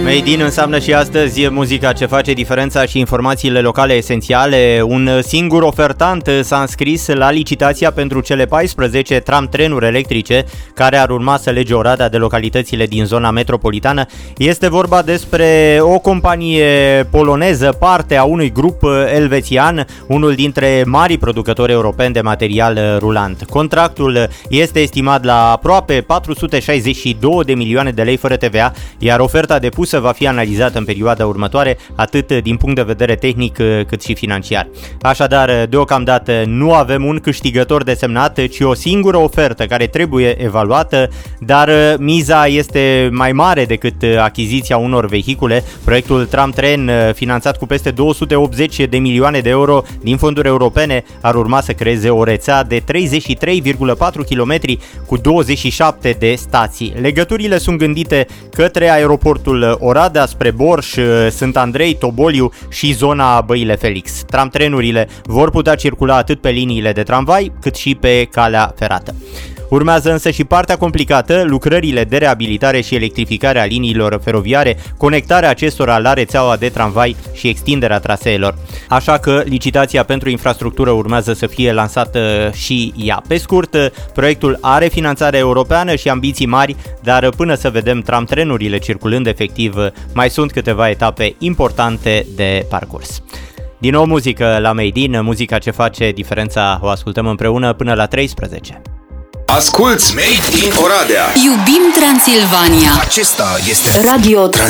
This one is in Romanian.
Made in înseamnă și astăzi muzica ce face diferența și informațiile locale esențiale. Un singur ofertant s-a înscris la licitația pentru cele 14 tram-trenuri electrice care ar urma să lege Oradea de localitățile din zona metropolitană. Este vorba despre o companie poloneză, parte a unui grup elvețian, unul dintre marii producători europeni de material rulant. Contractul este estimat la aproape 462 de milioane de lei fără TVA, iar oferta depusă va fi analizată în perioada următoare, atât din punct de vedere tehnic cât și financiar. Așadar, deocamdată nu avem un câștigător desemnat, ci o singură ofertă care trebuie evaluată, dar miza este mai mare decât achiziția unor vehicule. Proiectul tram-tren, finanțat cu peste 280 de milioane de euro din fonduri europene, ar urma să creeze o rețea de 33,4 km cu 27 de stații. Legăturile sunt gândite către aeroportul Oradea, spre Borș, Sânt Andrei, Toboliu și zona Băile Felix. Tramtrenurile vor putea circula atât pe liniile de tramvai, cât și pe calea ferată. Urmează însă și partea complicată, lucrările de reabilitare și electrificare a liniilor feroviare, conectarea acestora la rețeaua de tramvai și extinderea traseelor. Așa că licitația pentru infrastructură urmează să fie lansată și ea. Pe scurt, proiectul are finanțare europeană și ambiții mari, dar până să vedem tramtrenurile circulând efectiv, mai sunt câteva etape importante de parcurs. Din nou muzică la Made in, muzica ce face diferența, o ascultăm împreună până la 13. Asculți Made in Oradea. Iubim Transilvania. Acesta este Radio